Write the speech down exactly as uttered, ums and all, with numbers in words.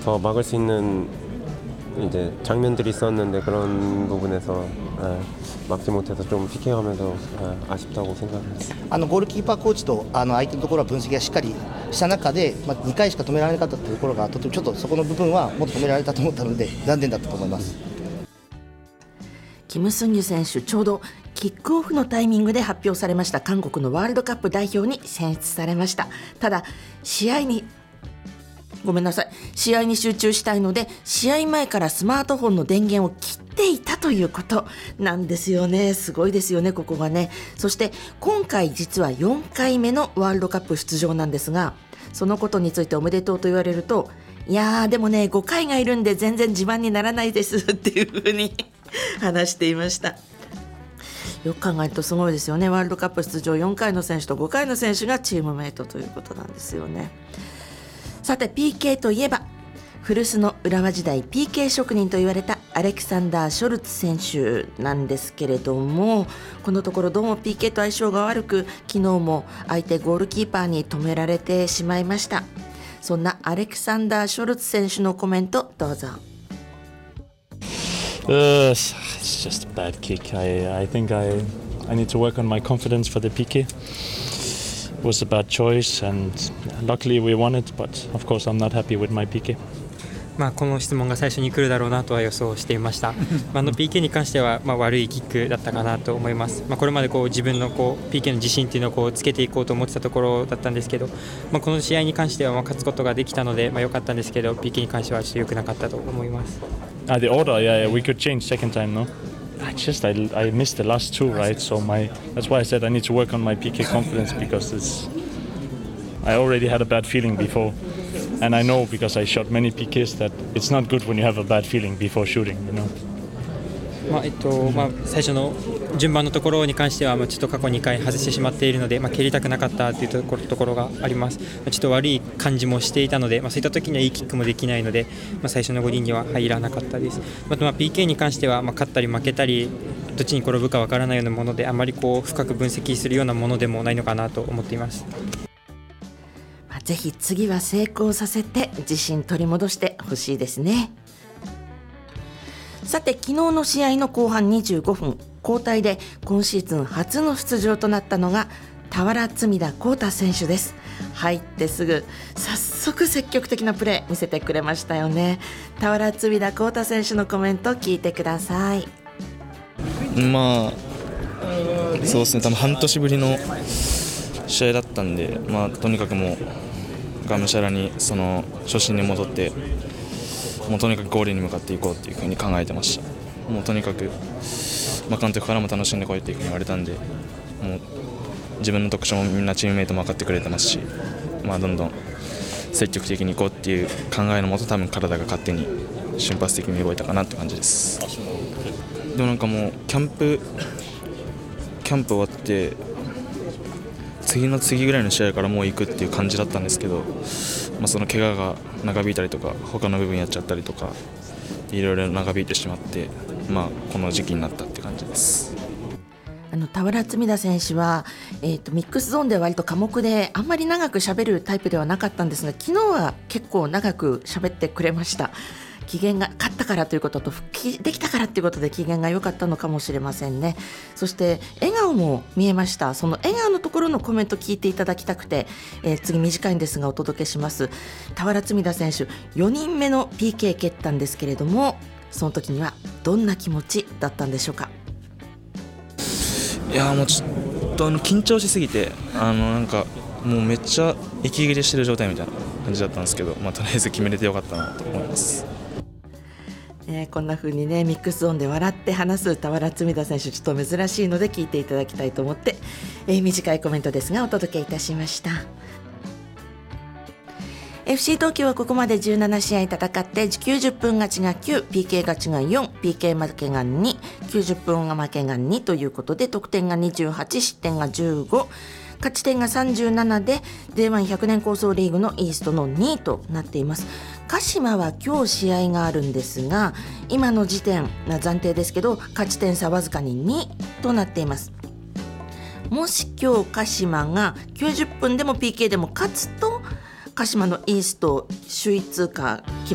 더 막을 수 있는 이제 장면들이 있었는데 그런 부분에서 예, 막지 못해서 좀 피킹하면서 예, 아쉽다고 생각합니다. あのゴールキーパーコーチとあの相手のところは分析がしっかりした中で、まあ、にかいしか止められなかったというところがとてもちょっとそこの部分はもっと止められたと思ったので残念だったと思います。 キム・スンギュ選手、ちょうどキックオフのタイミングで発表されました韓国のワールドカップ代表に選出されました。ただ試合にごめんなさい試合に集中したいので試合前からスマートフォンの電源を切っていたということなんですよね。すごいですよね、ここがね。そして今回実はよんかいめのワールドカップ出場なんですが、そのことについておめでとうと言われると、いやーでもねごかいがいるんで全然自慢にならないですっていうふうに話していました。よく考えるとすごいですよね。ワールドカップ出場よんかいの選手とごかいの選手がチームメイトということなんですよね。さて ピーケー といえば古巣の浦和時代 ピーケー 職人と言われたアレクサンダー・ショルツ選手なんですけれども、このところどうも ピーケー と相性が悪く、昨日も相手ゴールキーパーに止められてしまいました。そんなアレクサンダー・ショルツ選手のコメントどうぞ。 Uh, it's just a bad kick. I, I think I, I need to work on my confidence for the P K. It was a bad choice and luckily we won it, but of course I'm not happy with my P K. まあ、この質問が最初に来るだろうなとは予想していました。まあ、あの ピーケー に関してはまあ悪いキックだったかなと思います。まあ、これまでこう自分のこう ピーケー の自信っていうのをこうつけていこうと思ってたところだったんですけど、まあ、この試合に関してはまあ勝つことができたのでまあ良かったんですけど、 ピーケー に関してはちょっと良くなかったと思います。 Uh, the order, yeah, we could change second time, no? I just I, I missed the last two, right? So my that's why I said I need to work on my P K confidence because it's I already had a bad feeling before, and I know because I shot many P Ks that it's not good when you have a bad feeling before shooting, you know. まあえっとまあ、最初の順番のところに関してはまあちょっと過去にかい外してしまっているので、まあ、蹴りたくなかったというところ、ところがあります。まあ、ちょっと悪い感じもしていたので、まあ、そういった時にはいいキックもできないので、まあ、最初のごにんには入らなかったです。あとまあ ピーケー に関してはまあ勝ったり負けたりどっちに転ぶかわからないようなもので、あまりこう深く分析するようなものでもないのかなと思っています。 ぜひ次は成功させて自信取り戻してほしいですね。さて昨日の試合の後半にじゅうごふん、交代で今シーズン初の出場となったのが俵積田晃太選手です。入ってすぐ早速積極的なプレー見せてくれましたよね。俵積田晃太選手のコメント聞いてください。 まあそうですね、多分半年ぶりの試合だったんで、まあ、とにかくもうがむしゃらにその初心に戻ってもうとにかくゴールに向かっていこうっていうふうに考えてました。もうとにかく、まあ、監督からも楽しんでこいっていうふうに言われたんで、もう自分の特徴もみんなチームメイトも分かってくれてますし、まあ、どんどん積極的にいこうっていう考えのもと多分体が勝手に瞬発的に動いたかなって感じです。でもなんかもうキャンプキャンプ終わって次の次ぐらいの試合からもう行くっていう感じだったんですけど、まあ、その怪我が長引いたりとか他の部分やっちゃったりとかいろいろ長引いてしまって、まあ、この時期になったって感じです。 あの俵積田選手は、えーと、ミックスゾーンでは割と寡黙であんまり長く喋るタイプではなかったんですが、昨日は結構長く喋ってくれました。機嫌が勝ったからということと復帰できたからということで機嫌が良かったのかもしれませんね。そして笑顔も見えました。その笑顔のところのコメント聞いていただきたくて、えー、次短いんですがお届けします。俵積田選手よにんめの ピーケー 蹴ったんですけれども、その時にはどんな気持ちだったんでしょうか。 いやもうちょっとあの緊張しすぎてあのなんかもうめっちゃ息切れしてる状態みたいな感じだったんですけど、まあ、とりあえず決めれてよかったなと思います。 えー、こんな風にねミックスゾーンで笑って話す俵積田選手、ちょっと珍しいので聞いていただきたいと思って、えー、短いコメントですがお届けいたしました。 エフシー 東京はここまでじゅうななしあい戦ってきゅうじゅっぷん勝ちがきゅう、 ピーケー 勝ちがよん、 ピーケー 負けがに、きゅうじゅっぷん負けがにということで得点がにじゅうはち、失点がじゅうご、勝ち点がさんじゅうななで ジェイワンひゃく 年構想リーグのイーストのにいとなっています。鹿島は今日試合があるんですが、今の時点暫定ですけど勝ち点差わずかににとなっています。もし今日鹿島がきゅうじゅっぷんでも ピーケー でも勝つと鹿島のイースト首位通過決